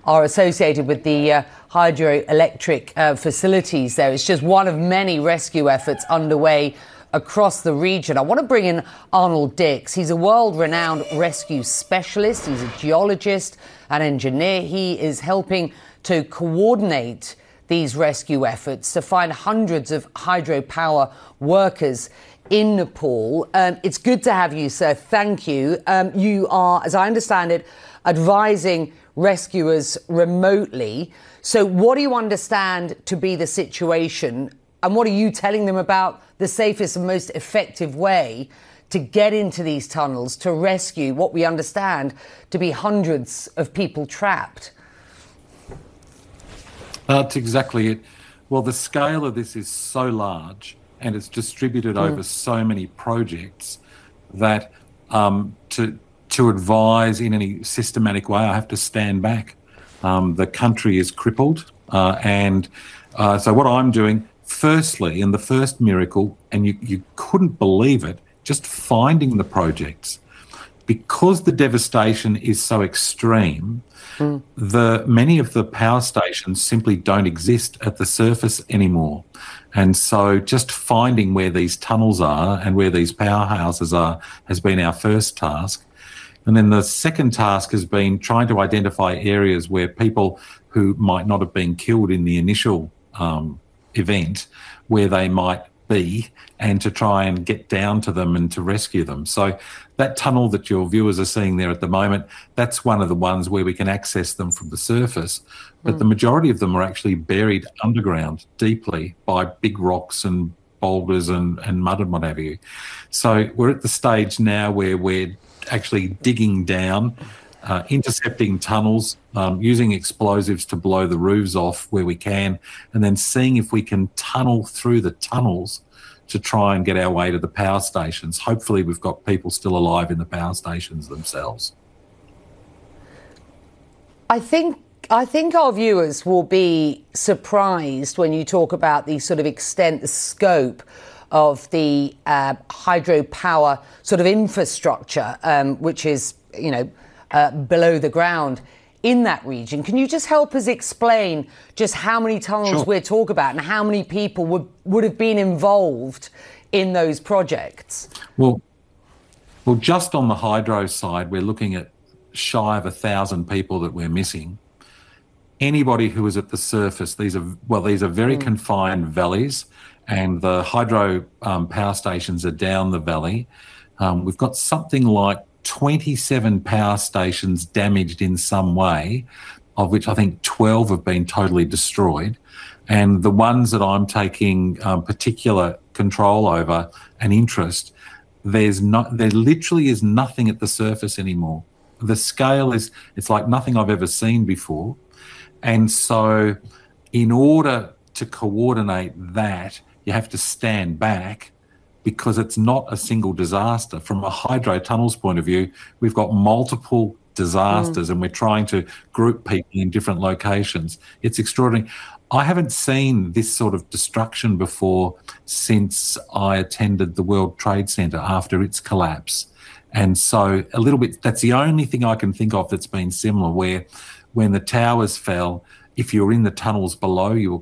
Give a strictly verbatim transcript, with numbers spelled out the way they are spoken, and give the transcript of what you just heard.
are associated with the uh, hydroelectric uh, facilities there. It's just one of many rescue efforts underway across the region. I want to bring in Arnold Dix. He's a world-renowned rescue specialist. He's a geologist and engineer. He is helping to coordinate these rescue efforts to find hundreds of hydropower workers in Nepal. Um, it's good to have you, sir. Thank you. Um, you are, as I understand it, advising rescuers remotely. So what do you understand to be the situation, and what are you telling them about the safest and most effective way to get into these tunnels to rescue what we understand to be hundreds of people trapped? Uh, that's exactly it. Well, the scale of this is so large and it's distributed mm. over so many projects that um, to to advise in any systematic way, I have to stand back. Um, the country is crippled, uh, and uh, so what I'm doing, firstly, in the first miracle, and you, you couldn't believe it, just finding the projects. Because the devastation is so extreme, mm. the many of the power stations simply don't exist at the surface anymore. And so just finding where these tunnels are and where these powerhouses are has been our first task. And then the second task has been trying to identify areas where people who might not have been killed in the initial um, event, where they might be, and to try and get down to them and to rescue them. So that tunnel that your viewers are seeing there at the moment, that's one of the ones where we can access them from the surface. But mm. the majority of them are actually buried underground deeply by big rocks and boulders and, and mud and what have you. So we're at the stage now where we're actually digging down, uh, intercepting tunnels, um, using explosives to blow the roofs off where we can, and then seeing if we can tunnel through the tunnels to try and get our way to the power stations. Hopefully we've got people still alive in the power stations themselves. I think I think our viewers will be surprised when you talk about the sort of extent, the scope of the uh, hydropower sort of infrastructure, um, which is, you know, uh, below the ground in that region. Can you just help us explain just how many tunnels sure. we're talking about and how many people would, would have been involved in those projects? Well, well, just on the hydro side, we're looking at shy of a thousand people that we're missing. Anybody who is at the surface, these are, well, these are very mm. confined valleys, and the hydro um, power stations are down the valley. Um, we've got something like twenty-seven power stations damaged in some way, of which I think twelve have been totally destroyed. And the ones that I'm taking um, particular control over and interest, there's not, there literally is nothing at the surface anymore. The scale is, it's like nothing I've ever seen before. And so in order to coordinate that, you have to stand back, because it's not a single disaster. From a hydro tunnels point of view, we've got multiple disasters mm. and we're trying to group people in different locations. It's extraordinary. I haven't seen this sort of destruction before since I attended the World Trade Center after its collapse. And so a little bit, that's the only thing I can think of that's been similar, where when the towers fell, if you were in the tunnels below, you were